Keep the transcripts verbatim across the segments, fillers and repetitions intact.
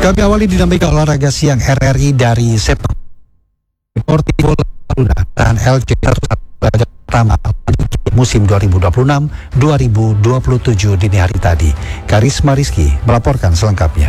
Kami awali dinamika olahraga siang R R I dari sepak Deportivo La Coruna dan L C pertama musim dua ribu dua puluh enam dua ribu dua puluh tujuh dini hari tadi. Karisma Rizky melaporkan selengkapnya.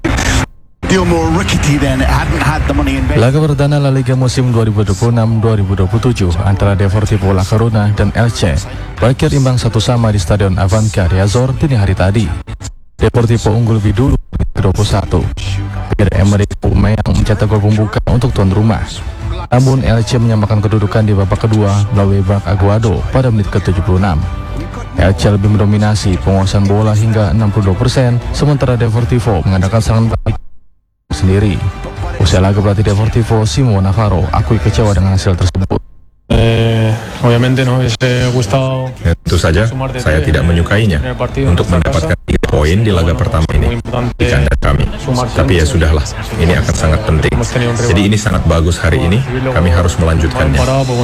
Laga perdana La Liga musim dua ribu dua puluh enam dua ribu dua puluh tujuh antara Deportivo La Coruna dan Elche berakhir imbang satu sama di Stadion Abanca de Azor dini hari tadi. Deportivo unggul lebih dulu ke dua puluh satu. Pierre-Emerick Aubameyang mencetak gol pembuka untuk tuan rumah. Namun Elche menyamakan kedudukan di babak kedua melalui Marc Aguado pada menit ke tujuh puluh enam. Elche lebih mendominasi penguasaan bola hingga enam puluh dua persen, sementara Deportivo mengandalkan serangan balik sendiri. Usai laga pelatih Deportivo Simon Navarro akui kecewa dengan hasil tersebut. Eh, obviamente no hubiese gustado. Ya, tentu saja saya tidak menyukainya untuk mendapatkan tiga poin di laga pertama ini di kandang kami. Tapi ya sudahlah, ini akan sangat penting. Jadi ini sangat bagus hari ini, kami harus melanjutkannya.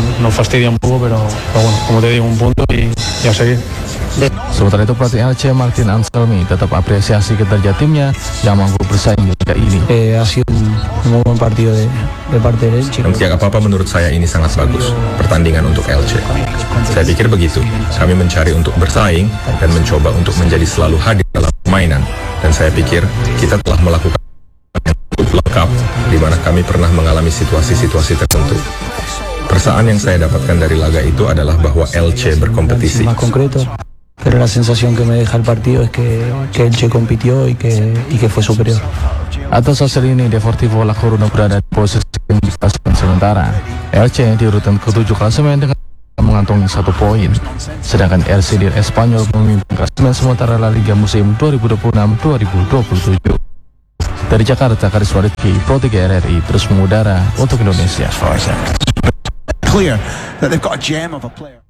Sementara itu pelatih Elche Martin Anselmi tetap apresiasi kinerja timnya yang mampu bersaing di liga ini. Eh, ha sido un muy buen partido de, de parte del Elche. Tidak apa-apa, menurut saya ini sangat bagus pertandingan untuk Elche. Saya pikir begitu. Kami mencari untuk bersaing dan mencoba untuk menjadi selalu hadir dalam permainan. Dan saya pikir kita telah melakukan yang cukup lengkap di mana kami pernah mengalami situasi-situasi tertentu. Perasaan yang saya dapatkan dari laga itu adalah bahwa Elche berkompetisi. Pero la sensación que me deja el partido es que, que Elche compitió y que, y que fue superior. Atas hasil ini Deportivo La Coruna berada di posisi klasemen sementara. Elche di urutan ketujuh klasemen dengan mengantongi satu poin. Sedangkan R C D Espanyol memimpin klasemen sementara La Liga musim dua ribu dua puluh enam dua ribu dua puluh tujuh. Dari Jakarta, Karisma Rizky, Pro tiga R R I terus mengudara untuk Indonesia. Clear that they've got a gem of a player.